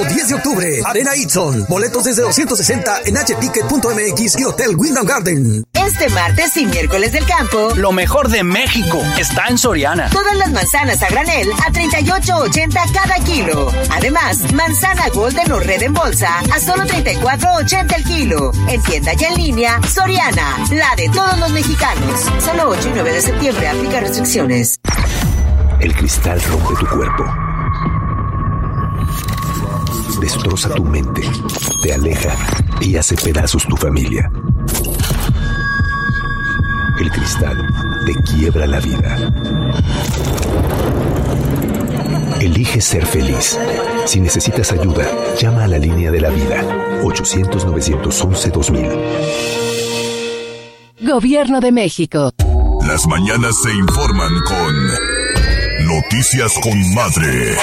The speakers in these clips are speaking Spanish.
10 de octubre, Arena Itzon. Boletos desde 260 en hticket.mx y Hotel Wyndham Garden. Este martes y miércoles del campo, lo mejor de México está en Soriana. Todas las manzanas a granel a $38.80 cada kilo. Además, manzana Golden o Red en bolsa a solo $34.80 el kilo. En tienda y en línea, Soriana, la de todos los mexicanos. Solo 8 y 9 de septiembre, aplica restricciones. El cristal rompe tu cuerpo. Destroza tu mente, te aleja y hace pedazos tu familia. El cristal te quiebra la vida. Elige ser feliz. Si necesitas ayuda, llama a la línea de la vida. 800-911-2000. Gobierno de México. Las mañanas se informan con Noticias con Madre.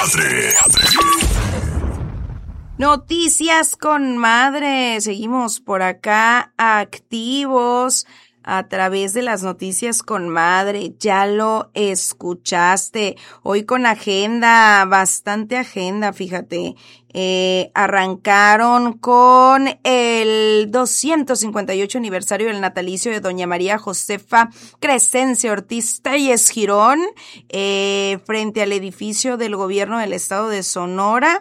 Noticias con Madre. Seguimos por acá activos a través de las Noticias con Madre. Ya lo escuchaste. Hoy con agenda, bastante agenda, fíjate. Arrancaron con el 258 aniversario del natalicio de Doña María Josefa Crescencia Ortiz Telles Girón, frente al edificio del gobierno del estado de Sonora.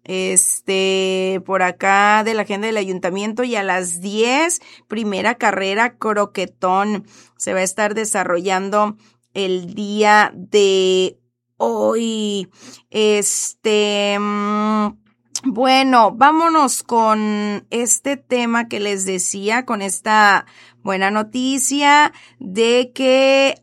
Por acá de la agenda del ayuntamiento, y a las 10, primera carrera croquetón. Se va a estar desarrollando el día de hoy. Bueno, vámonos con este tema que les decía, con esta buena noticia de que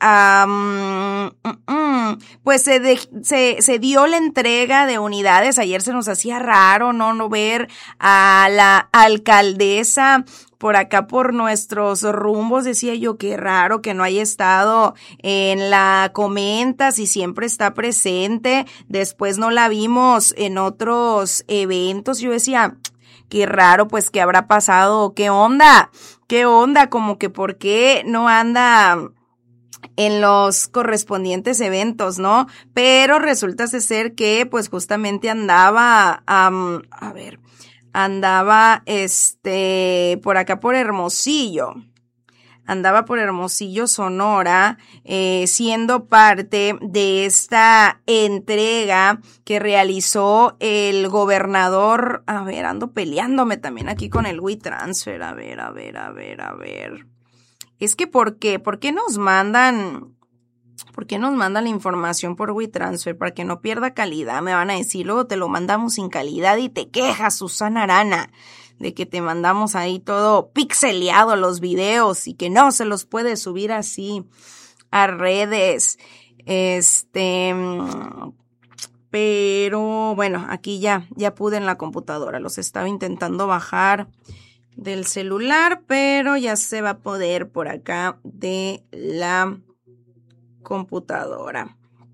pues se dio la entrega de unidades. Ayer se nos hacía raro no ver a la alcaldesa por acá por nuestros rumbos. Decía yo, qué raro que no haya estado en la comenta, si siempre está presente. Después no la vimos en otros eventos. Yo decía, qué raro, pues, ¿qué habrá pasado? ¿Qué onda? Como que ¿por qué no anda en los correspondientes eventos, no? Pero resulta ser que, pues, justamente andaba, por acá por Hermosillo. Andaba por Hermosillo, Sonora, siendo parte de esta entrega que realizó el gobernador. A ver, ando peleándome también aquí con el WeTransfer. A ver. Es que, ¿por qué? ¿Por qué nos mandan la información por WeTransfer? Para que no pierda calidad, me van a decir. Luego te lo mandamos sin calidad y te quejas, Susana Arana, de que te mandamos ahí todo pixeleado los videos y que no se los puede subir así a redes. Pero bueno, aquí ya pude en la computadora. Los estaba intentando bajar del celular, pero ya se va a poder por acá de la computadora.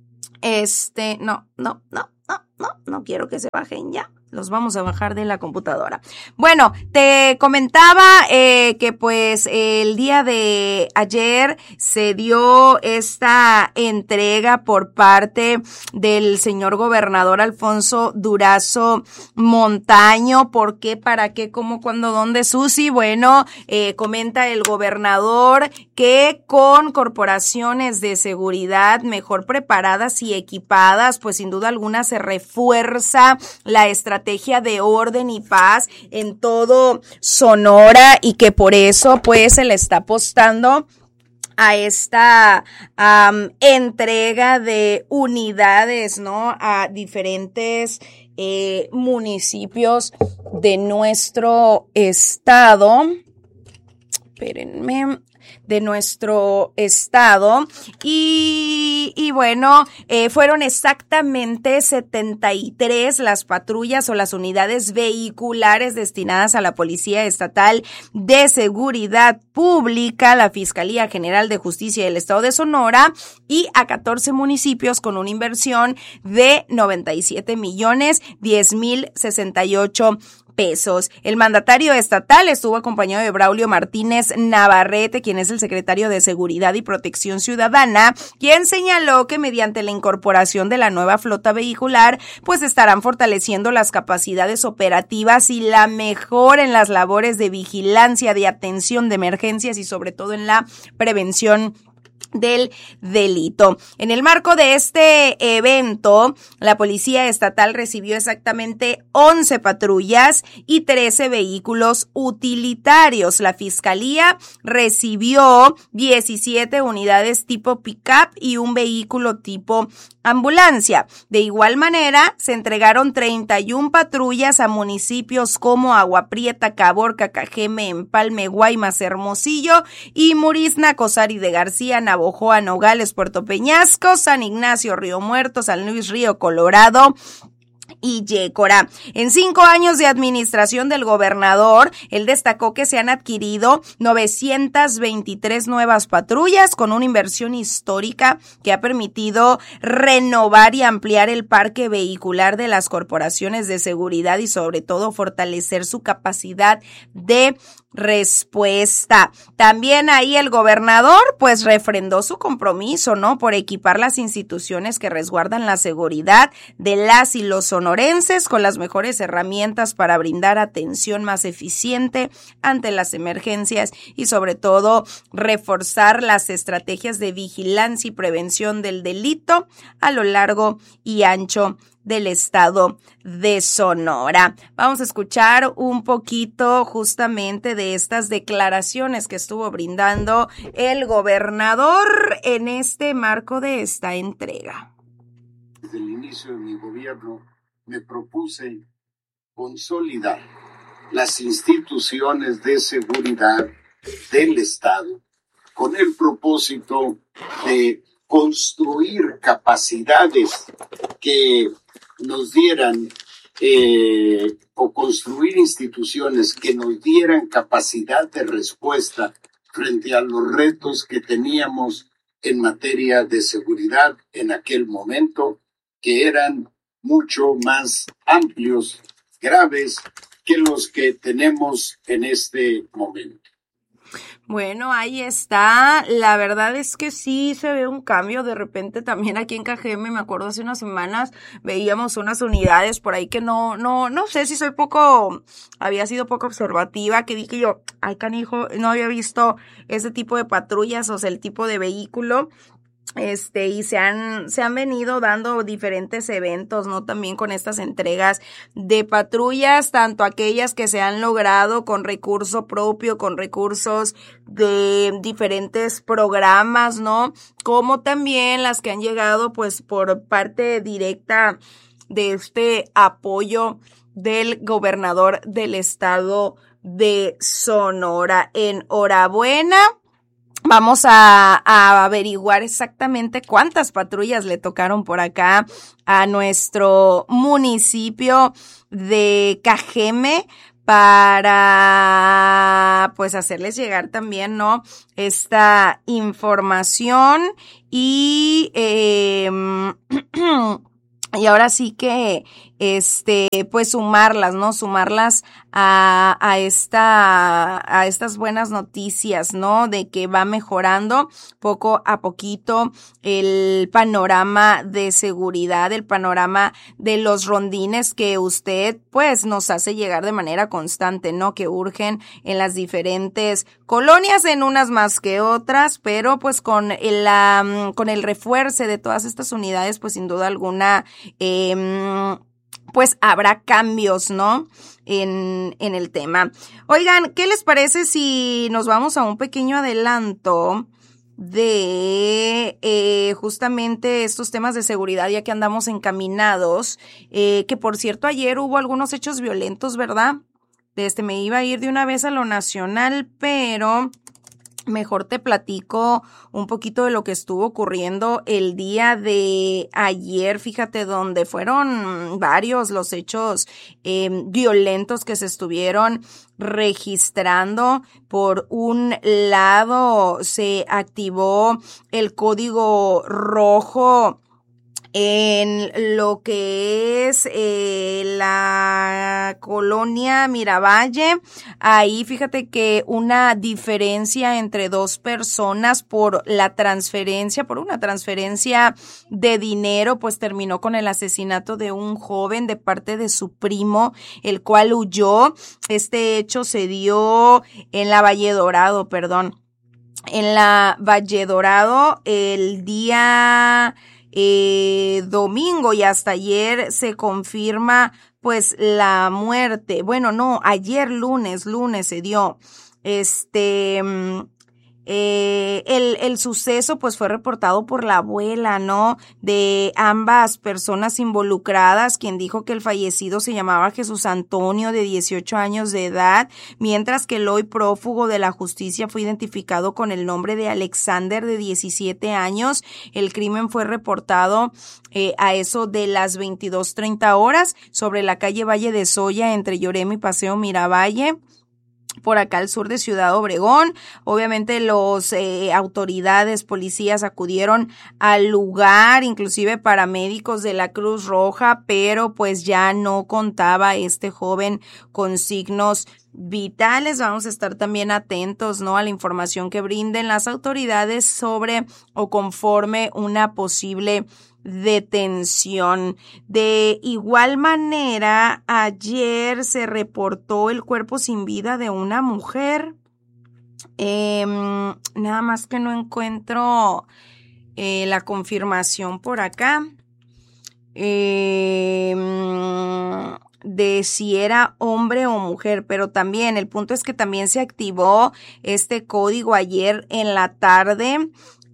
No quiero que se bajen ya. Los vamos a bajar de la computadora. Bueno, te comentaba que pues el día de ayer se dio esta entrega por parte del señor gobernador Alfonso Durazo Montaño. ¿Por qué? ¿Para qué? ¿Cómo? ¿Cuándo? ¿Dónde? Susi. Bueno, comenta el gobernador que con corporaciones de seguridad mejor preparadas y equipadas, pues sin duda alguna se refuerza la estrategia de orden y paz en todo Sonora, y que por eso pues se le está apostando a esta entrega de unidades, ¿no? A diferentes municipios de nuestro estado. Espérenme. De nuestro estado, y bueno, fueron exactamente 73 las patrullas o las unidades vehiculares destinadas a la Policía Estatal de Seguridad Pública, la Fiscalía General de Justicia del Estado de Sonora, y a 14 municipios con una inversión de 97,10,068 pesos. El mandatario estatal estuvo acompañado de Braulio Martínez Navarrete, quien es el secretario de Seguridad y Protección Ciudadana, quien señaló que mediante la incorporación de la nueva flota vehicular, pues estarán fortaleciendo las capacidades operativas y la mejora en las labores de vigilancia, de atención de emergencias y sobre todo en la prevención del delito. En el marco de este evento, la Policía Estatal recibió exactamente 11 patrullas y 13 vehículos utilitarios. La Fiscalía recibió 17 unidades tipo pick-up y un vehículo tipo ambulancia. De igual manera, se entregaron 31 patrullas a municipios como Agua Prieta, Caborca, Cajeme, Empalme, Guaymas, Hermosillo y Muris, Nacosari de García, Navojoa, Nogales, Puerto Peñasco, San Ignacio, Río Muerto, San Luis Río Colorado y Yécora. En 5 años de administración del gobernador, él destacó que se han adquirido 923 nuevas patrullas con una inversión histórica que ha permitido renovar y ampliar el parque vehicular de las corporaciones de seguridad y sobre todo fortalecer su capacidad de respuesta. También ahí el gobernador pues refrendó su compromiso, ¿no?, por equipar las instituciones que resguardan la seguridad de las y los sonorenses con las mejores herramientas para brindar atención más eficiente ante las emergencias y sobre todo reforzar las estrategias de vigilancia y prevención del delito a lo largo y ancho del estado de Sonora. Vamos a escuchar un poquito justamente de estas declaraciones que estuvo brindando el gobernador en este marco de esta entrega. Desde el inicio de mi gobierno me propuse consolidar las instituciones de seguridad del estado con el propósito de construir capacidades que nos dieran o construir instituciones que nos dieran capacidad de respuesta frente a los retos que teníamos en materia de seguridad en aquel momento, que eran mucho más amplios, graves, que los que tenemos en este momento. Bueno, ahí está. La verdad es que sí se ve un cambio. De repente también aquí en Cajeme, me acuerdo hace unas semanas, veíamos unas unidades por ahí que no sé si había sido poco observativa, que dije yo, ay canijo, no había visto ese tipo de patrullas, o sea, el tipo de vehículo. Y se han venido dando diferentes eventos, ¿no? También con estas entregas de patrullas, tanto aquellas que se han logrado con recurso propio, con recursos de diferentes programas, ¿no? Como también las que han llegado, pues, por parte directa de este apoyo del gobernador del estado de Sonora. Enhorabuena. Vamos a averiguar exactamente cuántas patrullas le tocaron por acá a nuestro municipio de Cajeme para pues hacerles llegar también, ¿no?, esta información y ahora sí que pues sumarlas a estas buenas noticias, ¿no?, de que va mejorando poco a poquito el panorama de seguridad, el panorama de los rondines que usted pues nos hace llegar de manera constante, ¿no?, que urgen en las diferentes colonias, en unas más que otras, pero pues con el refuerzo de todas estas unidades, pues sin duda alguna pues habrá cambios, ¿no?, en el tema. Oigan, ¿qué les parece si nos vamos a un pequeño adelanto de justamente estos temas de seguridad, ya que andamos encaminados? Que por cierto, ayer hubo algunos hechos violentos, ¿verdad? Me iba a ir de una vez a lo nacional, pero mejor te platico un poquito de lo que estuvo ocurriendo el día de ayer. Fíjate, donde fueron varios los hechos violentos que se estuvieron registrando. Por un lado, se activó el código rojo en lo que es la colonia Miravalle. Ahí fíjate que una diferencia entre dos personas por una transferencia de dinero, pues terminó con el asesinato de un joven de parte de su primo, el cual huyó. Este hecho se dio en la Valle Dorado, el día domingo, y hasta ayer se confirma pues la muerte. Bueno, no, ayer lunes se dio. El suceso pues fue reportado por la abuela, ¿no?, de ambas personas involucradas, quien dijo que el fallecido se llamaba Jesús Antonio, de 18 años de edad, mientras que el hoy prófugo de la justicia fue identificado con el nombre de Alexander, de 17 años. El crimen fue reportado a eso de las 22:30 horas sobre la calle Valle de Soya, entre Llorema y Paseo Miravalle, por acá al sur de Ciudad Obregón. Obviamente los autoridades, policías acudieron al lugar, inclusive paramédicos de la Cruz Roja, pero pues ya no contaba este joven con signos vitales. Vamos a estar también atentos, ¿no?, a la información que brinden las autoridades sobre o conforme una posible detención. De igual manera, ayer se reportó el cuerpo sin vida de una mujer. Nada más que no encuentro la confirmación por acá de si era hombre o mujer, pero también el punto es que también se activó este código ayer en la tarde.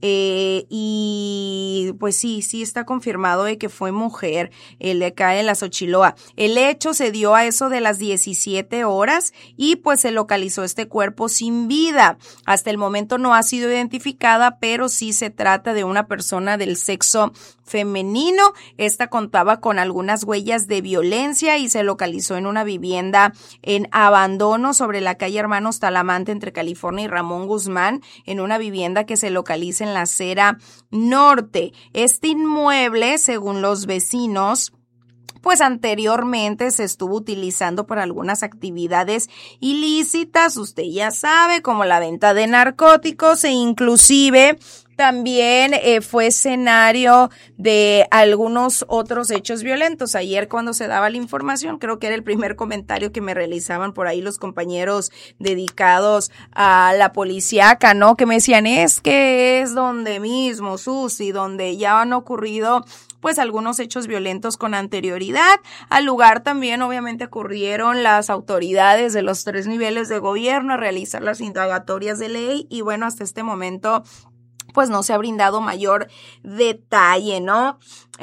Y pues sí está confirmado de que fue mujer, el de acá en la Xochiloa. El hecho se dio a eso de las 17 horas y pues se localizó este cuerpo sin vida. Hasta el momento no ha sido identificada, pero sí se trata de una persona del sexo femenino. Esta contaba con algunas huellas de violencia y se localizó en una vivienda en abandono sobre la calle Hermanos Talamante, entre California y Ramón Guzmán, en una vivienda que se localiza en la acera norte. Este inmueble, según los vecinos, pues anteriormente se estuvo utilizando para algunas actividades ilícitas, usted ya sabe, como la venta de narcóticos, e inclusive también fue escenario de algunos otros hechos violentos. Ayer, cuando se daba la información, creo que era el primer comentario que me realizaban por ahí los compañeros dedicados a la policíaca, ¿no?, que me decían, es que es donde mismo, Susi, donde ya han ocurrido pues algunos hechos violentos con anterioridad. Al lugar también obviamente acudieron las autoridades de los 3 niveles de gobierno a realizar las indagatorias de ley, y bueno, hasta este momento pues no se ha brindado mayor detalle, ¿no?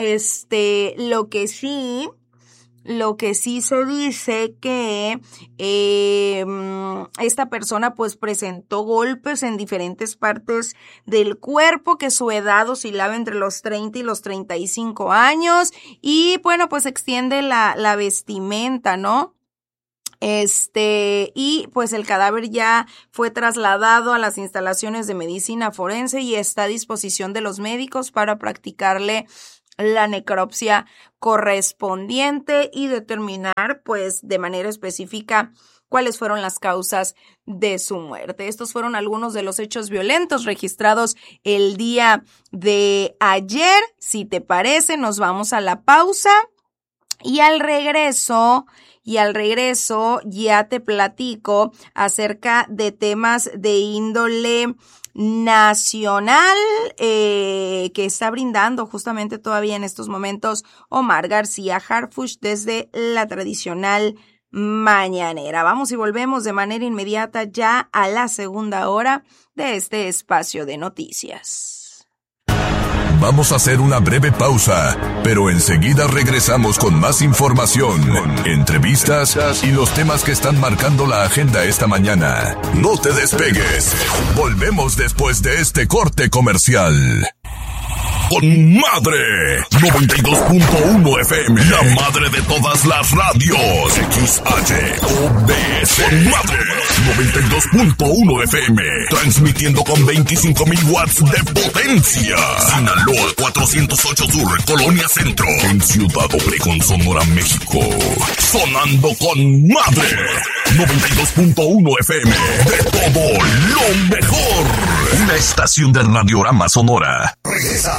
Lo que sí se dice que esta persona pues presentó golpes en diferentes partes del cuerpo, que su edad oscilaba entre los 30 y los 35 años, y bueno, pues extiende la vestimenta, ¿no? Y pues el cadáver ya fue trasladado a las instalaciones de medicina forense y está a disposición de los médicos para practicarle la necropsia correspondiente y determinar pues de manera específica cuáles fueron las causas de su muerte. Estos fueron algunos de los hechos violentos registrados el día de ayer. Si te parece, nos vamos a la pausa y al regreso ya te platico acerca de temas de índole nacional que está brindando justamente todavía en estos momentos Omar García Harfuch desde la tradicional mañanera. Vamos y volvemos de manera inmediata ya a la segunda hora de este espacio de noticias. Vamos a hacer una breve pausa, pero enseguida regresamos con más información, entrevistas y los temas que están marcando la agenda esta mañana. No te despegues. Volvemos después de este corte comercial. con madre. 92.1 FM, la madre de todas las radios. XHOBS con madre. 92.1 FM, transmitiendo con 25,000 watts de potencia. Sinaloa 408 Sur, Colonia Centro, en Ciudad Obregón, Sonora, México. Sonando con madre. 92.1 FM, de todo lo mejor. Una estación de Radiorama Sonora. Regresa